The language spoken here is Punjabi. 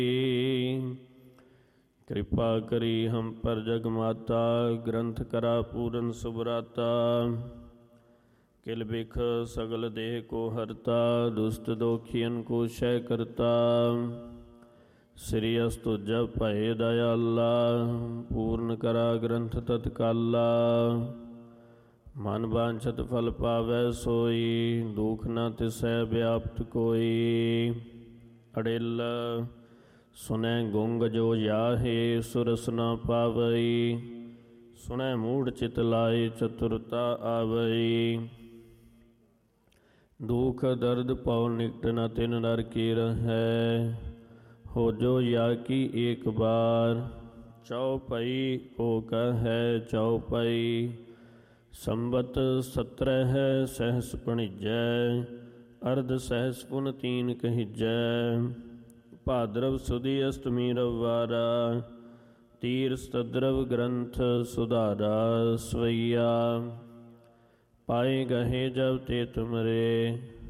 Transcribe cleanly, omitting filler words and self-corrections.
ਕਿਰਪਾ ਕਰੀ ਹਮ ਪਰ ਜਗ ਮਾਤਾ, ਗ੍ਰੰਥ ਕਰਾ ਪੂਰਨ ਸੁਭਰਾਤਾ। ਕਿਲ ਬਿਖ ਸਗਲ ਦੇਹ ਕੋ ਹਰਤਾ, ਦੁਸਤ ਦੋਖੀਅਨ ਕੋ ਸ਼ੈ ਕਰਤਾ। ਸ੍ਰੀ ਅਸਤੁਜਾ ਭਏ ਦਇਆਲਾ, ਪੂਰਨ ਕਰਾ ਗ੍ਰੰਥ ਤਤਕਾਲਾ। ਮਨ ਵਾਂਛਤ ਫਲ ਪਾਵੈ ਸੋਈ, ਦੁਖ ਨ ਤਿਸੈ ਵਿਆਪਤ ਕੋਈ। ਅੜਿਲ ਸੁਨੈ ਗੁੰਗ ਜੋ ਜਾਹੇ, ਸੁਰਸ ਨ ਪਾਵਈ। ਸੁਣੈ ਮੂੜ ਚਿਤ ਲਾਏ, ਚਤੁਰਤਾ ਆਵਈ। ਦੁਖ ਦਰਦ ਪਉ ਨਿਕਟ ਨ ਤਿਨ ਨਰ ਕੀ ਰਹੈ, ਹੋ ਜੋ ਯਾ ਕੀ ਏਕ ਬਾਰ। ਚਉਪਈ ਕੋ ਕਹੈ ਚਉਪਈ, ਸੰਬਤ 17 ਸਹਿਸ ਭਣਿਜੈ। ਅਰਧ ਸਹਿਸ ਪੁਨ ਤੀਨ ਕਹਿਜੈ। ਭਾਦਰਵ ਸੁਦੀ ਅਸ਼ਟਮੀ ਰਵਿਵਾਰਾ, ਤੀਰ ਸਤਦਰਵ ਗ੍ਰੰਥ ਸੁਧਾਰਾ। ਸਵਈਆ ਪਾਏ ਗਹੇ ਜਬ ਤੇ ਤੁਮਰੇ,